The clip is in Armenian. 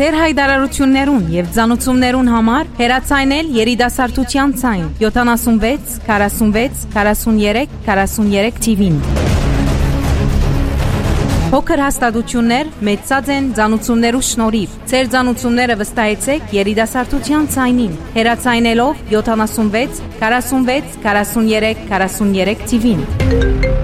Ձեր հայտարարություններուն եւ ծանոթություններուն համար հեռացայնել երիտասարդության ցայն 76 46 43 43 TV-ին։ Փոքր հաստատություններ մեծած են ծանոթություններու շնորհիվ։ Ձեր ծանոթությունները վստահեցեք երիտասարդության ցայնին։ Հեռացայնելով 76 46 43 43 TV-ին։